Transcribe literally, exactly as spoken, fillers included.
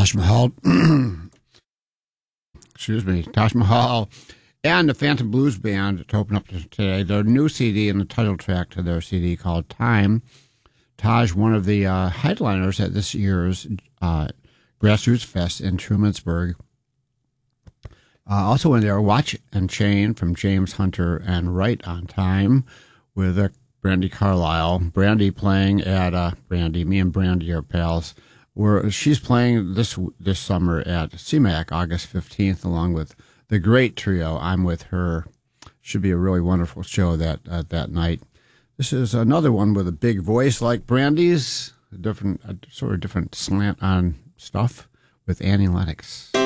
Taj Mahal. Excuse me, Taj Mahal and the Phantom Blues Band to open up today. Their new C D and the title track to their C D called Time. Taj, one of the uh, headliners at this year's uh, Grassroots Fest in Trumansburg. Uh, also in there, Watch and Chain from James Hunter and Right on Time with uh, Brandy Carlisle. Brandy playing at uh, Brandy. Me and Brandy are pals. We're, she's playing this this summer at C MAC August fifteenth, along with the great trio. I'm With Her. Should be a really wonderful show that uh, that night. This is another one with a big voice like Brandy's, a different, a sort of different slant on stuff with Annie Lennox.